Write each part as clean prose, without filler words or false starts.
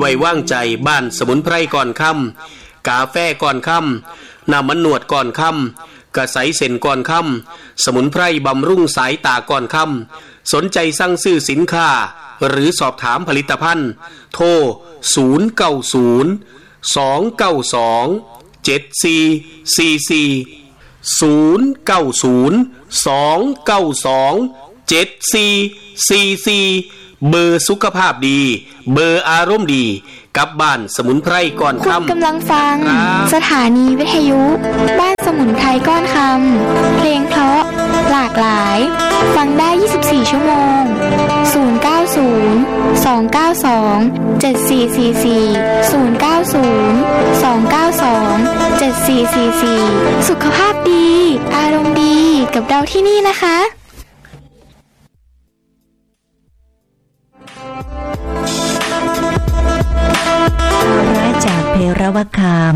ไว้ว่างใจบ้านสมุนไพรก่อนค่ำกาแฟก่อนค่ำน้ำมันนวดก่อนค่ำกระใสเส้นก่อนค่ำสมุนไพรบำรุงสายตาก่อนค่ำสนใจสั่งซื้อสินค้าหรือสอบถามผลิตภัณฑ์โทร090-292-7444 เบอร์สุขภาพดีเบอร์อารมณ์ดีกับบ้านสมุนไพรก้อนคำคุณกำลังฟังสถานีวิทยุบ้านสมุนไพรก้อนคำเพลงเพราะหลากหลายฟังได้24ชั่วโมง090-292-7444 สุขภาพดีอารมณ์ดีกับเราที่นี่นะคะร้ายจากเพรวคาม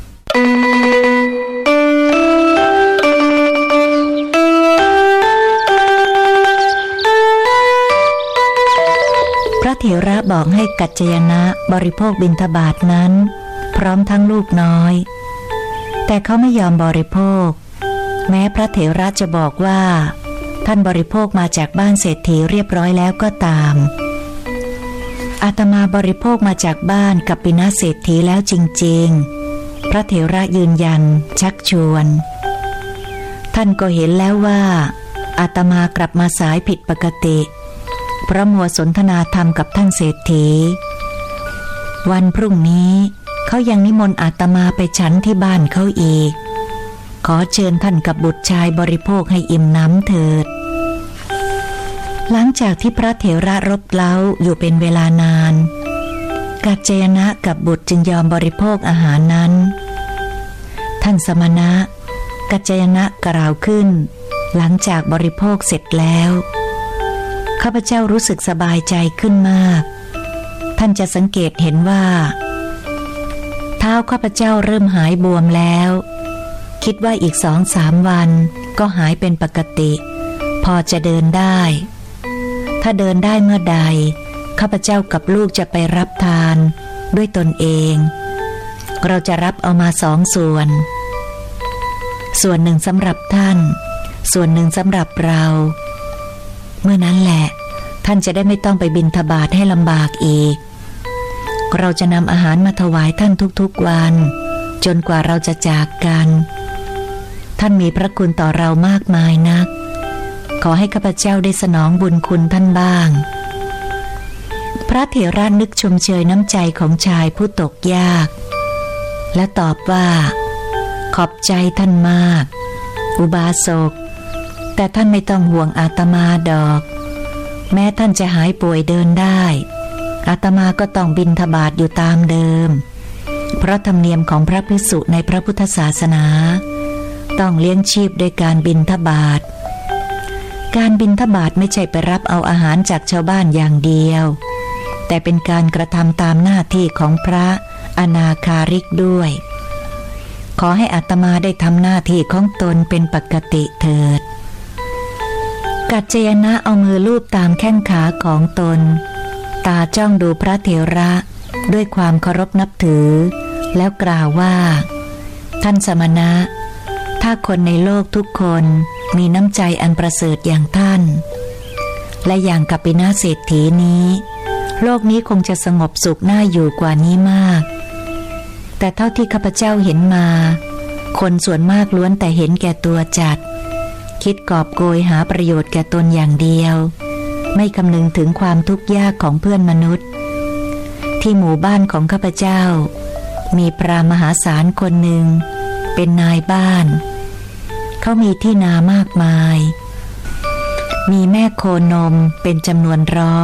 พระเถระบอกให้กัจจยนะบริโภคบิณฑบาตนั้นพร้อมทั้งลูกน้อยแต่เขาไม่ยอมบริโภคแม้พระเถระจะบอกว่าท่านบริโภคมาจากบ้านเศรษฐีเรียบร้อยแล้วก็ตามอาตมาบริโภคมาจากบ้านกัปปินะเศรษฐีแล้วจริงๆพระเถระยืนยันชักชวนท่านก็เห็นแล้วว่าอาตมากลับมาสายผิดปกติเพราะมัวสนทนาธรรมกับท่านเศรษฐีวันพรุ่งนี้เขายังนิมนต์อาตมาไปฉันที่บ้านเขาอีกขอเชิญท่านกับบุตรชายบริโภคให้อิ่มน้ำเถิดหลังจากที่พระเถระรบเร้าอยู่เป็นเวลานานกัจจยนะกับบุตรจึงยอมบริโภคอาหารนั้นท่านสมณะกัจจยนะกล่าวขึ้นหลังจากบริโภคเสร็จแล้วข้าพเจ้ารู้สึกสบายใจขึ้นมากท่านจะสังเกตเห็นว่าเท้าข้าพเจ้าเริ่มหายบวมแล้วคิดว่าอีก 2-3 วันก็หายเป็นปกติพอจะเดินได้ถ้าเดินได้เมื่อใดข้าพเจ้ากับลูกจะไปรับทานด้วยตนเองเราจะรับเอามา2 ส่วนหนึ่งสำหรับท่านส่วนหนึ่งสำหรับเราเมื่อนั้นแหละท่านจะได้ไม่ต้องไปบิณฑบาตให้ลำบากอีกเราจะนำอาหารมาถวายท่านทุกๆวันจนกว่าเราจะจากกันท่านมีพระคุณต่อเรามากมายนักขอให้ข้าพเจ้าได้สนองบุญคุณท่านบ้างพระเถระนึกชมเชยน้ำใจของชายผู้ตกยากและตอบว่าขอบใจท่านมากอุบาสกแต่ท่านไม่ต้องห่วงอาตมาดอกแม้ท่านจะหายป่วยเดินได้อาตมาก็ต้องบิณฑบาตอยู่ตามเดิมเพราะธรรมเนียมของพระภิกษุในพระพุทธศาสนาต้องเลี้ยงชีพด้วยการบิณฑบาตการบิณฑบาตไม่ใช่ไปรับเอาอาหารจากชาวบ้านอย่างเดียวแต่เป็นการกระทำตามหน้าที่ของพระอนาคาริกด้วยขอให้อาตมาได้ทำหน้าที่ของตนเป็นปกติเถิดกัจจยนะเอามือลูบตามแข้งขาของตนตาจ้องดูพระเถระด้วยความเคารพนับถือแล้วกล่าวว่าท่านสมณะถ้าคนในโลกทุกคนมีน้ำใจอันประเสริฐอย่างท่านและอย่างกัปปินะเศรษฐีนี้โลกนี้คงจะสงบสุขน่าอยู่กว่านี้มากแต่เท่าที่ข้าพเจ้าเห็นมาคนส่วนมากล้วนแต่เห็นแก่ตัวจัดคิดกอบโกยหาประโยชน์แก่ตนอย่างเดียวไม่คำนึงถึงความทุกข์ยากของเพื่อนมนุษย์ที่หมู่บ้านของข้าพเจ้ามีพราหมณ์มหาศาลคนหนึ่งเป็นนายบ้านเขามีที่นามากมายมีแม่โคนมเป็นจำนวน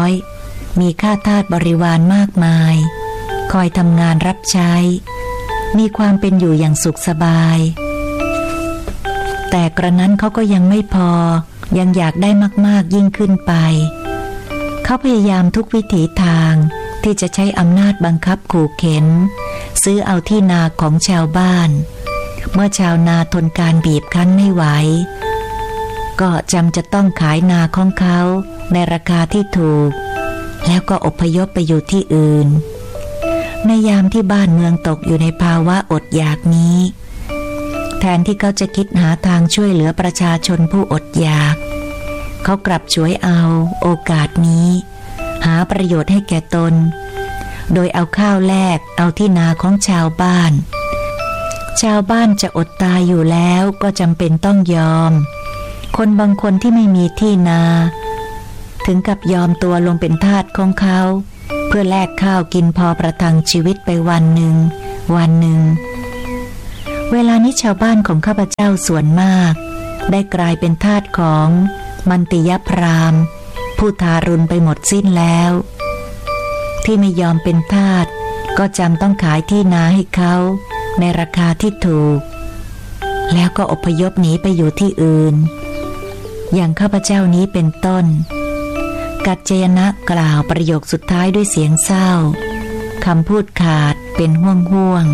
100มีข้าทาสบริวารมากมายคอยทำงานรับใช้มีความเป็นอยู่อย่างสุขสบายแต่กระนั้นเขาก็ยังไม่พอยังอยากได้มากๆยิ่งขึ้นไปเขาพยายามทุกวิถีทางที่จะใช้อำนาจบังคับขู่เข็นซื้อเอาที่นาของชาวบ้านเมื่อชาวนาทนการบีบคั้นไม่ไหวก็จะต้องขายนาของเขาในราคาที่ถูกแล้วก็อพยพไปอยู่ที่อื่นในยามที่บ้านเมืองตกอยู่ในภาวะอดอยากนี้แทนที่เขาจะคิดหาทางช่วยเหลือประชาชนผู้อดอยากเขากลับฉวยเอาโอกาสนี้หาประโยชน์ให้แก่ตนโดยเอาข้าวแลกเอาที่นาของชาวบ้านจะอดตายอยู่แล้วก็จำเป็นต้องยอมคนบางคนที่ไม่มีที่นาถึงกับยอมตัวลงเป็นทาสของเขาเพื่อแลกข้าวกินพอประทังชีวิตไปวันหนึ่งเวลานี้ชาวบ้านของข้าพเจ้าส่วนมากได้กลายเป็นทาสของมันติยพราหมณ์ผู้ทารุณไปหมดสิ้นแล้วที่ไม่ยอมเป็นทาสก็จำต้องขายที่นาให้เขาในราคาที่ถูกแล้วก็อพยพหนีไปอยู่ที่อื่นอย่างข้าพเจ้านี้เป็นต้นกัจจยนะกล่าวประโยคสุดท้ายด้วยเสียงเศร้าคำพูดขาดเป็นห่วง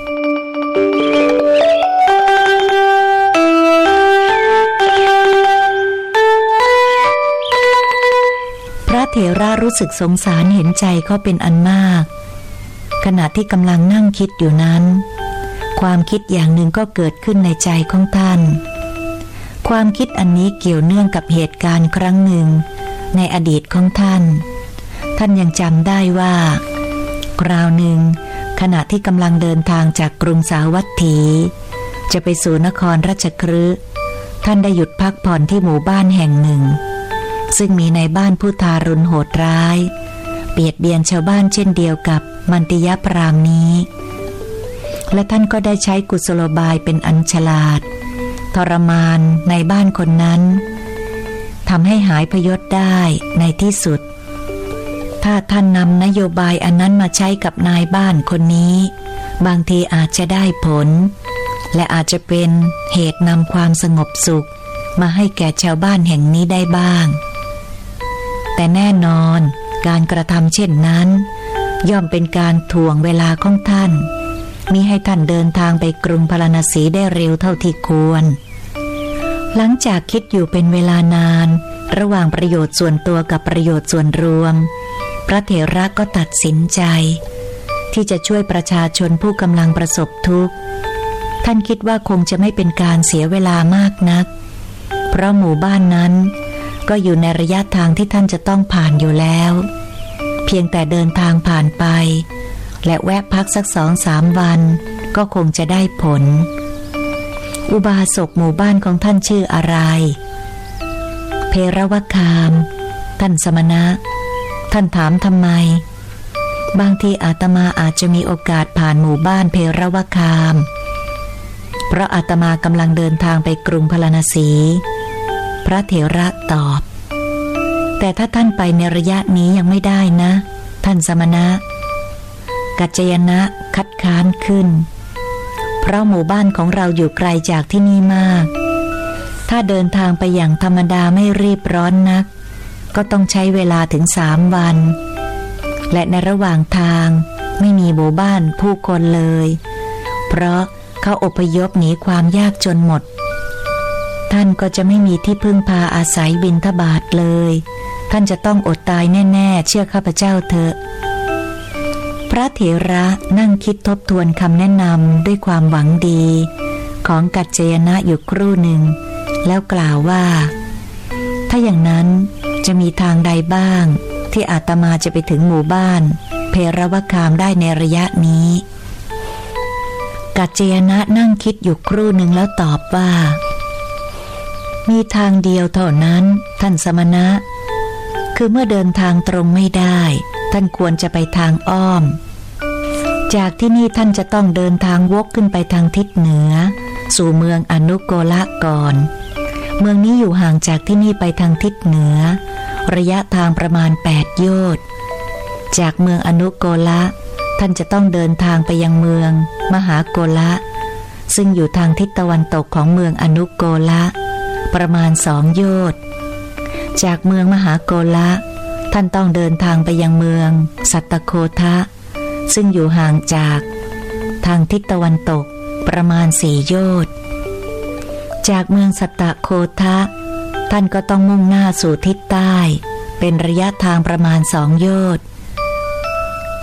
พระเถระรู้สึกสงสารเห็นใจเขาเป็นอันมากขณะที่กำลังนั่งคิดอยู่นั้นความคิดอย่างหนึ่งก็เกิดขึ้นในใจของท่านความคิดอันนี้เกี่ยวเนื่องกับเหตุการณ์ครั้งหนึ่งในอดีตของท่านยังจำได้ว่าคราวหนึ่งขณะที่กำลังเดินทางจากกรุงสาวัตถีจะไปสู่นครราชคฤห์ท่านได้หยุดพักผ่อนที่หมู่บ้านแห่งหนึ่งซึ่งมีในบ้านผู้ทารุณโหดร้ายเบียดเบียนชาวบ้านเช่นเดียวกับมันติยพราหมณ์นี้และท่านก็ได้ใช้กุศโลบายเป็นอันฉลาดทรมานในบ้านคนนั้นทำให้หายพยศได้ในที่สุดถ้าท่านนำนโยบายอันนั้นมาใช้กับนายบ้านคนนี้บางทีอาจจะได้ผลและอาจจะเป็นเหตุนำความสงบสุขมาให้แก่ชาวบ้านแห่งนี้ได้บ้างแต่แน่นอนการกระทำเช่นนั้นย่อมเป็นการถ่วงเวลาของท่านมิให้ท่านเดินทางไปกรุงพาราณสีได้เร็วเท่าที่ควรหลังจากคิดอยู่เป็นเวลานานระหว่างประโยชน์ส่วนตัวกับประโยชน์ส่วนรวมพระเถระก็ตัดสินใจที่จะช่วยประชาชนผู้กำลังประสบทุกข์ท่านคิดว่าคงจะไม่เป็นการเสียเวลามากนักเพราะหมู่บ้านนั้นก็อยู่ในระยะทางที่ท่านจะต้องผ่านอยู่แล้วเพียงแต่เดินทางผ่านไปและแวะพักสัก 2-3 วันก็คงจะได้ผลอุบาสกหมู่บ้านของท่านชื่ออะไรเพรวคามท่านสมณะท่านถามทำไมบางทีอาตมาอาจจะมีโอกาสผ่านหมู่บ้านเพรวคามเพราะอาตมากำลังเดินทางไปกรุงพาราณสีพระเถระตอบแต่ถ้าท่านไปในระยะนี้ยังไม่ได้นะท่านสมณะกัจจยนะคัดค้านขึ้นเพราะหมู่บ้านของเราอยู่ไกลจากที่นี่มากถ้าเดินทางไปอย่างธรรมดาไม่รีบร้อนนักก็ต้องใช้เวลาถึง3 วันและในระหว่างทางไม่มีหมู่บ้านผู้คนเลยเพราะเขาอพยพหนีความยากจนหมดท่านก็จะไม่มีที่พึ่งพาอาศัยบิณฑบาตเลยท่านจะต้องอดตายแน่ๆเชื่อข้าพเจ้าเถอะพระเถระนั่งคิดทบทวนคำแนะนำด้วยความหวังดีของกัจจยนะอยู่ครู่หนึ่งแล้วกล่าวว่าถ้าอย่างนั้นจะมีทางใดบ้างที่อาตมาจะไปถึงหมู่บ้านเพรวคามได้ในระยะนี้กัจจยนะนั่งคิดอยู่ครู่หนึ่งแล้วตอบว่ามีทางเดียวเท่านั้นท่านสมณะคือเมื่อเดินทางตรงไม่ได้ท่านควรจะไปทางอ้อมจากที่นี่ท่านจะต้องเดินทางวกขึ้นไปทางทิศเหนือสู่เมืองอนุโกละก่อนเมืองนี้อยู่ห่างจากที่นี่ไปทางทิศเหนือระยะทางประมาณ8 โยชน์จากเมืองอนุโกละท่านจะต้องเดินทางไปยังเมืองมหาโกละซึ่งอยู่ทางทิศตะวันตกของเมืองอนุโกละประมาณ2 โยชน์จากเมืองมหาโกละท่านต้องเดินทางไปยังเมืองสัตตโคทะซึ่งอยู่ห่างจากทางทิศตะวันตกประมาณ4 โยชน์จากเมืองสัตตโคทะท่านก็ต้องมุ่งหน้าสู่ทิศใต้เป็นระยะทางประมาณ2 โยชน์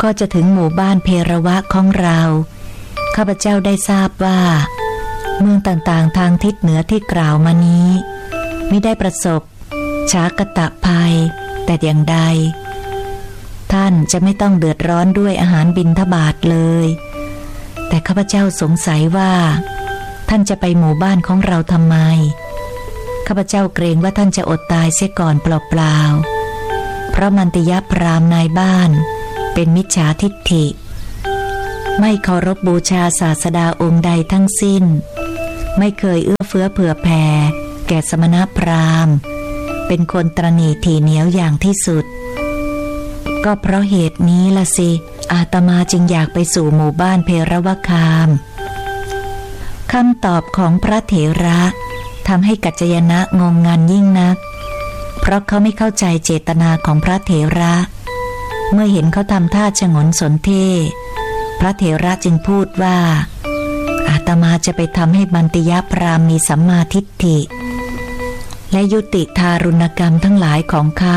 ก็จะถึงหมู่บ้านเพรวะของเราข้าพเจ้าได้ทราบว่าเมืองต่างๆทางทิศเหนือที่กล่าวมานี้มิได้ประสบชากตะภัยแต่อย่างใดท่านจะไม่ต้องเดือดร้อนด้วยอาหารบิณฑบาตเลยแต่ข้าพเจ้าสงสัยว่าท่านจะไปหมู่บ้านของเราทำไมข้าพเจ้าเกรงว่าท่านจะอดตายเสียก่อนเปล่าๆเพราะมันติยพราหมณ์นายบ้านเป็นมิจฉาทิฏฐิไม่เคารพบูชาศาสดาองค์ใดทั้งสิ้นไม่เคยเอื้อเฟื้อเผื่อแผ่แก่สมณพราหมณ์เป็นคนตระหนี่ถี่เหนียวอย่างที่สุดก็เพราะเหตุนี้ล่ะสิอาตมาจึงอยากไปสู่หมู่บ้านเพรวคามคำตอบของพระเถระทำให้กัจจยนะงงงันยิ่งนักเพราะเขาไม่เข้าใจเจตนาของพระเถระเมื่อเห็นเขาทำท่าฉงนสนเท่พระเถระจึงพูดว่าอาตมาจะไปทำให้บันติยพราหมณ์มีสัมมาทิฏฐิและยุติทารุณกรรมทั้งหลายของเขา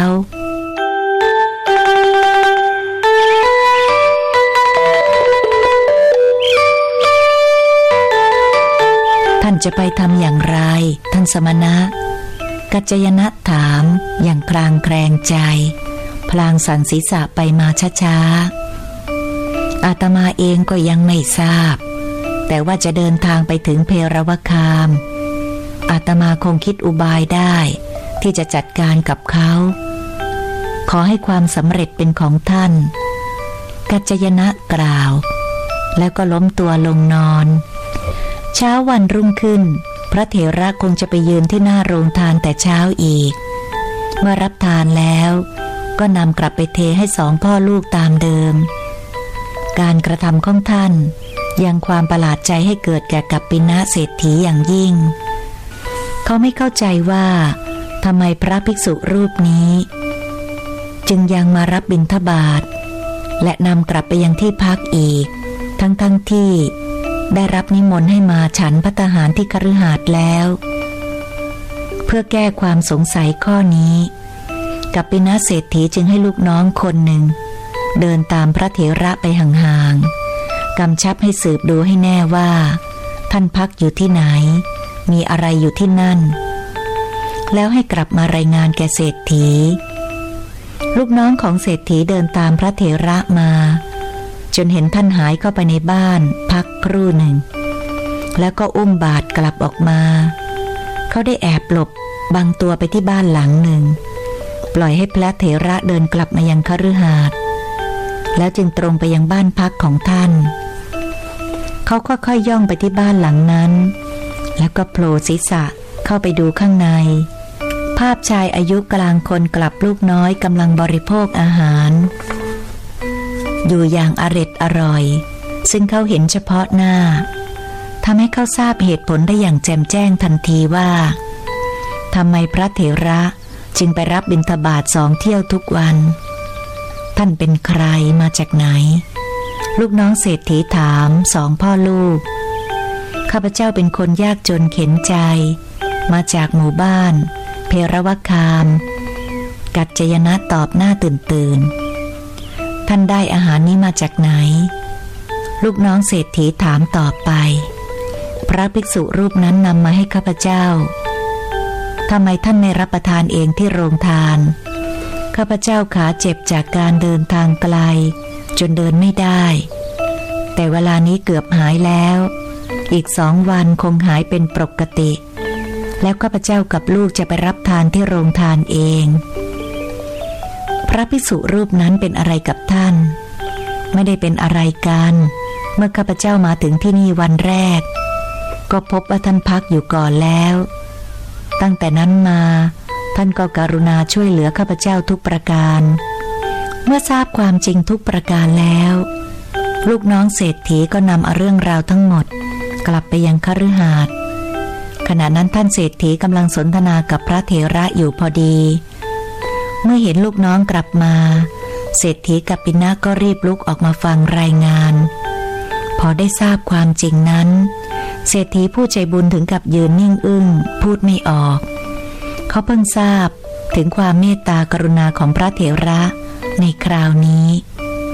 ท่านจะไปทำอย่างไรท่านสมณะกัจจยนะถามอย่างคลางแคลงใจพลางสั่นศีรษะไปมาช้าๆอาตมาเองก็ยังไม่ทราบแต่ว่าจะเดินทางไปถึงเพรวคามอาตมาคงคิดอุบายได้ที่จะจัดการกับเขาขอให้ความสำเร็จเป็นของท่านกัจจยนะกล่าวแล้วก็ล้มตัวลงนอนเช้าวันรุ่งขึ้นพระเถระคงจะไปยืนที่หน้าโรงทานแต่เช้าอีกเมื่อรับทานแล้วก็นำกลับไปเทให้สองพ่อลูกตามเดิมการกระทำของท่านยังความประหลาดใจให้เกิดแก่กัปปินะเศรษฐีอย่างยิ่งเขาไม่เข้าใจว่าทำไมพระภิกษุรูปนี้จึงยังมารับบิณฑบาตและนำกลับไปยังที่พักอีกทั้งที่ได้รับนิมนต์ให้มาฉันภัตตาหารที่คฤหาสน์แล้วเพื่อแก้ความสงสัยข้อนี้กัปปินะเศรษฐีจึงให้ลูกน้องคนหนึ่งเดินตามพระเถระไปห่างๆกำชับให้สืบดูให้แน่ว่าท่านพักอยู่ที่ไหนมีอะไรอยู่ที่นั่นแล้วให้กลับมารายงานแก่เศรษฐีลูกน้องของเศรษฐีเดินตามพระเถระมาจนเห็นท่านหายเข้าไปในบ้านพักครู่หนึ่งแล้วก็อุ้มบาตรกลับออกมาเขาได้แอบหลบบังตัวไปที่บ้านหลังหนึ่งปล่อยให้พระเถระเดินกลับมายังคฤหาสน์แล้วจึงตรงไปยังบ้านพักของท่านเขาค่อยๆย่องไปที่บ้านหลังนั้นแล้วก็โผล่ศีรษะเข้าไปดูข้างในภาพชายอายุกลางคนกลับลูกน้อยกำลังบริโภคอาหารอยู่อย่างอร่อยซึ่งเขาเห็นเฉพาะหน้าทำให้เขาทราบเหตุผลได้อย่างแจ่มแจ้งทันทีว่าทำไมพระเถระจึงไปรับบิณฑบาต2 เที่ยวทุกวันท่านเป็นใครมาจากไหนลูกน้องเศรษฐีถาม2 พ่อลูกข้าพเจ้าเป็นคนยากจนเข็ญใจมาจากหมู่บ้านเพรวคามกัจจยนะตอบหน้าตื่นท่านได้อาหารนี้มาจากไหนลูกน้องเศรษฐีถามต่อไปพระภิกษุรูปนั้นนำมาให้ข้าพเจ้าทำไมท่านไม่รับประทานเองที่โรงทานข้าพเจ้าขาเจ็บจากการเดินทางไกลจนเดินไม่ได้แต่เวลานี้เกือบหายแล้วอีก2 วันคงหายเป็นปกติแล้วข้าพเจ้ากับลูกจะไปรับทานที่โรงทานเองพระภิกษุรูปนั้นเป็นอะไรกับท่านไม่ได้เป็นอะไรกันเมื่อข้าพเจ้ามาถึงที่นี่วันแรกก็พบว่าท่านพักอยู่ก่อนแล้วตั้งแต่นั้นมาท่านก็กรุณาช่วยเหลือข้าพเจ้าทุกประการเมื่อทราบความจริงทุกประการแล้วลูกน้องเศรษฐีก็นำเอาเรื่องราวทั้งหมดกลับไปยังคฤหาสน์ขณะนั้นท่านเศรษฐีกำลังสนทนากับพระเถระอยู่พอดีเมื่อเห็นลูกน้องกลับมาเศรษฐีกัปปินะก็รีบลุกออกมาฟังรายงานพอได้ทราบความจริงนั้นเศรษฐีผู้ใจบุญถึงกับยืนนิ่งอึ้งพูดไม่ออกเขาเพิ่งทราบถึงความเมตตากรุณาของพระเถระในคราวนี้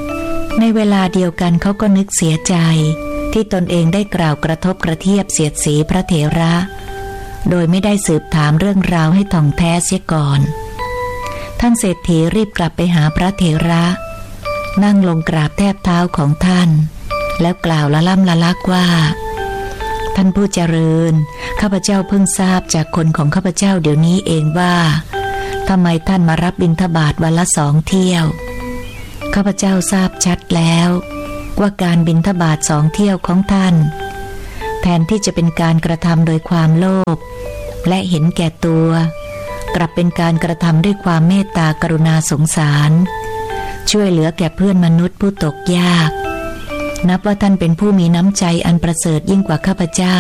ในเวลาเดียวกันเขาก็นึกเสียใจที่ตนเองได้กล่าวกระทบกระเทียบเสียดสีพระเถระโดยไม่ได้สืบถามเรื่องราวให้ท่องแท้เสียก่อนท่านเศรษฐีรีบกลับไปหาพระเถระนั่งลงกราบแทบเท้าของท่านแล้วกล่าวละล่ำละลักว่าท่านผู้เจริญข้าพเจ้าเพิ่งทราบจากคนของข้าพเจ้าเดี๋ยวนี้เองว่าทำไมท่านมารับบิณฑบาตวันละ2 เที่ยวข้าพเจ้าทราบชัดแล้วว่าการบิณฑบาต2 เที่ยวของท่านแทนที่จะเป็นการกระทำโดยความโลภและเห็นแก่ตัวกลับเป็นการกระทำด้วยความเมตตากรุณาสงสารช่วยเหลือแก่เพื่อนมนุษย์ผู้ตกยากนับว่าท่านเป็นผู้มีน้ำใจอันประเสริฐยิ่งกว่าข้าพเจ้า